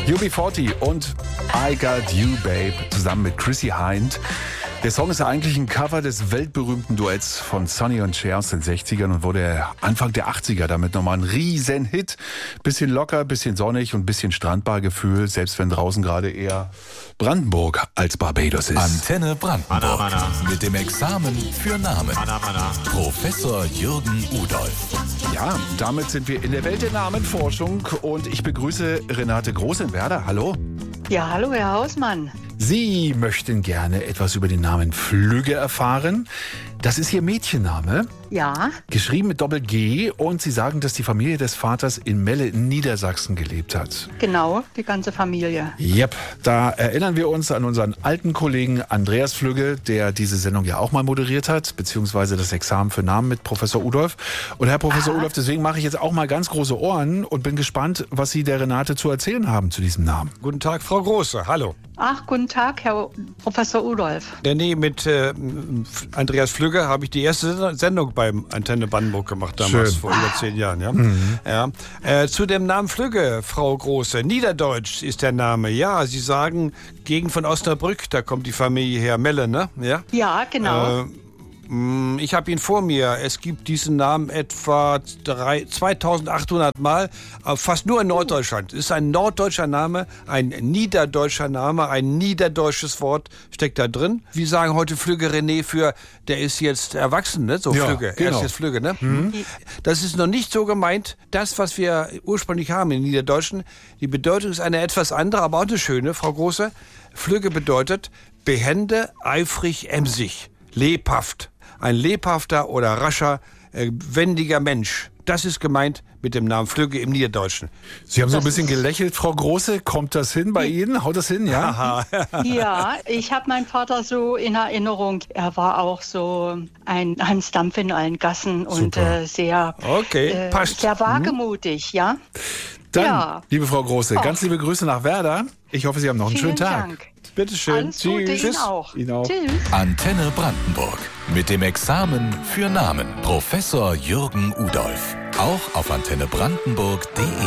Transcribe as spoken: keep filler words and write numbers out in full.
U B vierzig und I Got You Babe zusammen mit Chrissy Hynde. Der Song ist ja eigentlich ein Cover des weltberühmten Duetts von Sonny und Cher aus den sechzigern und wurde Anfang der achtziger damit nochmal ein riesen Hit. Bisschen locker, bisschen sonnig und bisschen Strandbargefühl, selbst wenn draußen gerade eher Brandenburg als Barbados ist. Antenne Brandenburg Anna, Anna. mit dem Examen für Namen. Anna, Anna. Professor Jürgen Udolf. Ja, damit sind wir in der Welt der Namenforschung und ich begrüße Renate Groß in Werder. Hallo. Ja, hallo, Herr Hausmann. Sie möchten gerne etwas über den Namen Flügge erfahren. Das ist Ihr Mädchenname, Ja, geschrieben mit Doppel-G. Und Sie sagen, dass die Familie des Vaters in Melle in Niedersachsen gelebt hat. genau, die ganze Familie. Yep, da erinnern wir uns an unseren alten Kollegen Andreas Flügge, der diese Sendung ja auch mal moderiert hat, beziehungsweise das Examen für Namen mit Professor Udolf. Und Herr Professor Udolf, deswegen mache ich jetzt auch mal ganz große Ohren und bin gespannt, was Sie der Renate zu erzählen haben zu diesem Namen. Guten Tag, Frau Große. Hallo. Ach, guten Tag, Herr Professor Udolf. Ja, nee, mit äh, Andreas Flügge habe ich die erste Sendung beim Antenne Brandenburg gemacht, damals Schön. vor über zehn Jahren. Ja? Mhm. Ja. Äh, zu dem Namen Flügge, Frau Große. Niederdeutsch ist der Name. Ja, Sie sagen Gegend von Osnabrück, da kommt die Familie her, Melle, ne? Ja, Ja, genau. Äh, Ich habe ihn vor mir. Es gibt diesen Namen etwa drei, zweitausendachthundert Mal, aber fast nur in Norddeutschland. Es ist ein norddeutscher Name, ein niederdeutscher Name, ein niederdeutsches Wort steckt da drin. Wir sagen heute Flügge René für, der ist jetzt erwachsen, ne? So Ja, Flügge. genau. Er ist jetzt Flügge, ne? Mhm. Das ist noch nicht so gemeint. Das, was wir ursprünglich haben in Niederdeutschen, die Bedeutung ist eine etwas andere, aber auch eine schöne, Frau Große. Flügge bedeutet behende, eifrig, emsig, lebhaft. Ein lebhafter oder rascher, äh, wendiger Mensch. Das ist gemeint mit dem Namen Flügge im Niederdeutschen. Sie haben so ein Das bisschen ist- gelächelt, Frau Große. Kommt das hin bei Ihnen? Haut das hin, ja? Ja, ich habe meinen Vater so in Erinnerung. Er war auch so ein Hans Dampf in allen Gassen und Super. äh, sehr, Okay, äh, passt. sehr wagemutig, ja. Dann, Ja. liebe Frau Große, Ach. ganz liebe Grüße nach Werder. Ich hoffe, Sie haben noch einen Vielen schönen Tag. Dank. Bitte schön. Alles Gute Ihnen auch. Ihnen auch. Tschüss. Antenne Brandenburg mit dem Examen für Namen. Professor Jürgen Udolf. Auch auf antenne brandenburg punkt de.